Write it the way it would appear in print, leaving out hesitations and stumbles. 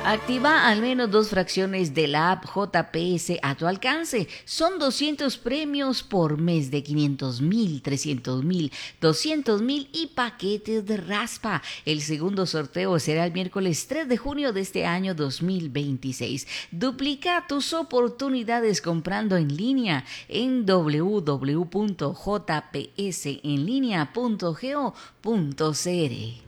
Activa al menos 2 fracciones de la app JPS a tu alcance. Son 200 premios por mes de 500.000, 300.000, 200.000 y paquetes de raspa. El segundo sorteo será el miércoles 3 de junio de este año 2026. Duplica tus oportunidades comprando en línea en www.jpsenlinea.go.cr.